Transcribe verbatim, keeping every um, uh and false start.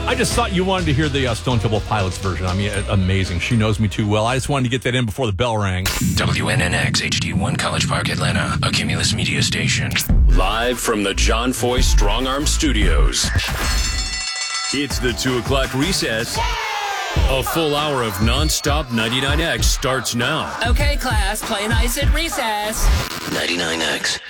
I just thought you wanted to hear the uh, Stone Temple Pilots version. I mean, uh, amazing. She knows me too well. I just wanted to get that in before the bell rang. W N N X H D one College Park, Atlanta, a Cumulus Media station. Live from the John Foy Strong Arm Studios. It's the two o'clock recess. A full hour of nonstop ninety-nine X starts now. Okay, class, play nice at recess. ninety-nine X.